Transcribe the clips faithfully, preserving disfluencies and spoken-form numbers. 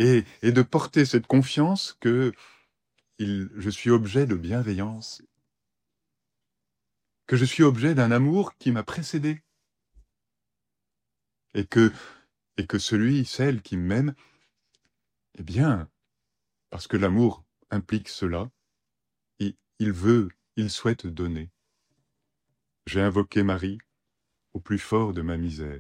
et, et de porter cette confiance que il, je suis objet de bienveillance, que je suis objet d'un amour qui m'a précédé, et que, et que celui, celle qui m'aime, eh bien, parce que l'amour implique cela, il, il veut, il souhaite donner. J'ai invoqué Marie au plus fort de ma misère.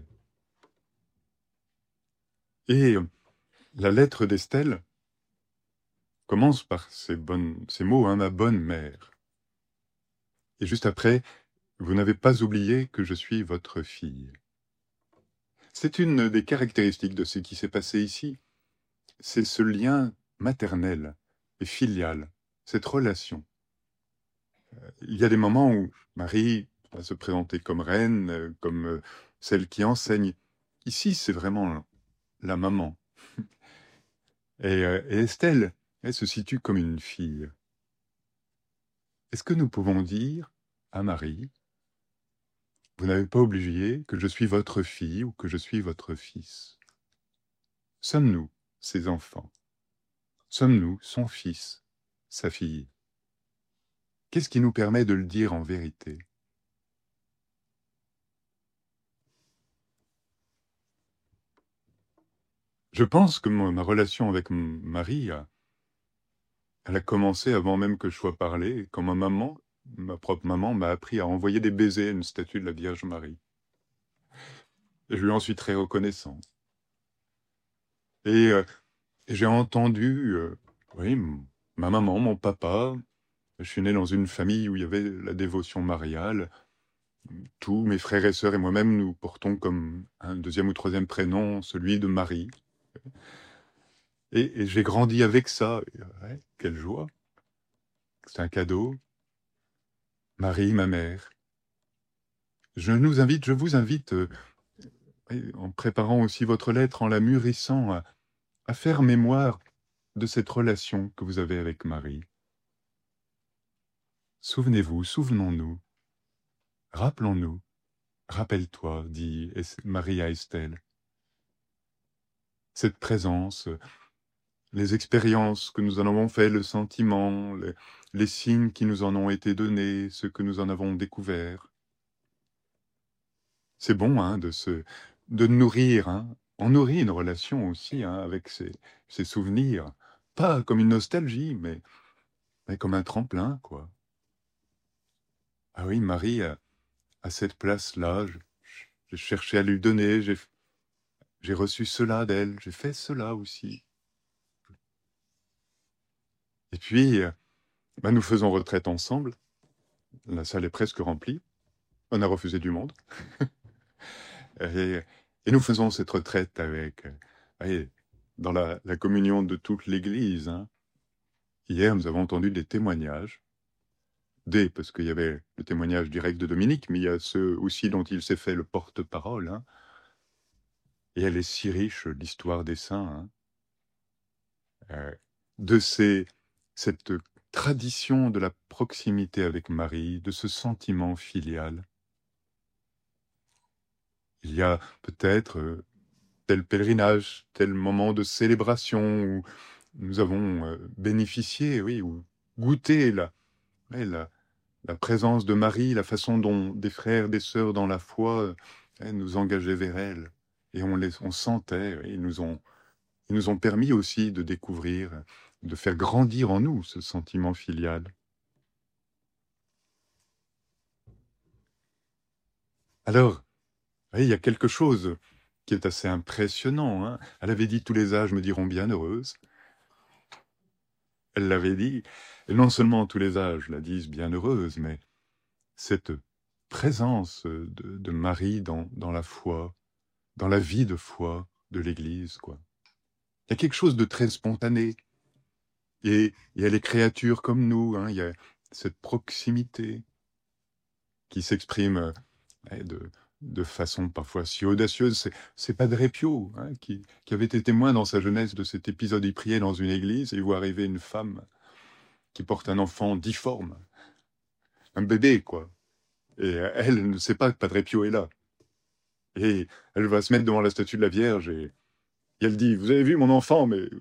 Et la lettre d'Estelle commence par ces, bonnes, ces mots, hein, ma bonne mère. Et juste après, vous n'avez pas oublié que je suis votre fille. C'est une des caractéristiques de ce qui s'est passé ici. C'est ce lien maternel et filial, cette relation. Il y a des moments où Marie va se présenter comme reine, comme celle qui enseigne. Ici, c'est vraiment la maman. Et, et Estelle, elle se situe comme une fille. Est-ce que nous pouvons dire à Marie, vous n'avez pas oublié que je suis votre fille ou que je suis votre fils? Sommes-nous ses enfants? Sommes-nous son fils, sa fille? Qu'est-ce qui nous permet de le dire en vérité? Je pense que mon, ma relation avec Marie, elle a commencé avant même que je sois parlé, quand ma maman, ma propre maman, m'a appris à envoyer des baisers à une statue de la Vierge Marie. Et je lui en suis très reconnaissant. Et, euh, et j'ai entendu, euh, oui, ma maman, mon papa. Je suis né dans une famille où il y avait la dévotion mariale. Tous mes frères et sœurs et moi-même, nous portons comme un deuxième ou troisième prénom celui de Marie. Et, et j'ai grandi avec ça. Et, ouais, quelle joie. C'est un cadeau. Marie, ma mère. Je nous invite, je vous invite, euh, en préparant aussi votre lettre, en la mûrissant, à, à faire mémoire de cette relation que vous avez avec Marie. Souvenez-vous, souvenons-nous, rappelons-nous, rappelle-toi, dit Marie à Estelle. Cette présence, les expériences que nous en avons fait, le sentiment, les, les signes qui nous en ont été donnés, ce que nous en avons découvert. C'est bon hein, de se de nourrir. Hein. On nourrit une relation aussi hein, avec ces, ces souvenirs. Pas comme une nostalgie, mais, mais comme un tremplin, quoi. Ah oui, Marie, à, à cette place-là, j'ai cherché à lui donner, j'ai reçu cela d'elle, j'ai fait cela aussi. Et puis, bah, nous faisons retraite ensemble. La salle est presque remplie. On a refusé du monde. et, et nous faisons cette retraite avec, allez, dans la, la communion de toute l'Église. Hein. Hier, nous avons entendu des témoignages. Des, parce qu'il y avait le témoignage direct de Dominique, mais il y a ceux aussi dont il s'est fait le porte-parole. Hein. Et elle est si riche, l'histoire des saints. Hein. Euh, de ces, cette tradition de la proximité avec Marie, de ce sentiment filial. Il y a peut-être euh, tel pèlerinage, tel moment de célébration où nous avons euh, bénéficié, oui, ou goûté la, ouais, la, la présence de Marie, la façon dont des frères, des sœurs dans la foi euh, nous engageaient vers elle. Et on, les, on sentait, oui, ils, nous ont, ils nous ont permis aussi de découvrir, de faire grandir en nous ce sentiment filial. Alors, oui, il y a quelque chose qui est assez impressionnant. Hein. Elle avait dit « tous les âges me diront bienheureuse ». Elle l'avait dit, et non seulement tous les âges la disent bienheureuse, mais cette présence de, de Marie dans, dans la foi, dans la vie de foi de l'Église, quoi. Il y a quelque chose de très spontané. Et il y a les créatures comme nous, hein, il y a cette proximité qui s'exprime euh, de, de façon parfois si audacieuse. C'est Padre Pio hein, qui, qui avait été témoin dans sa jeunesse de cet épisode. Il priait dans une église et il voit arriver une femme qui porte un enfant difforme, un bébé, quoi. Et elle ne sait pas que Padre Pio est là. Et elle va se mettre devant la statue de la Vierge et, et elle dit « Vous avez vu mon enfant, mais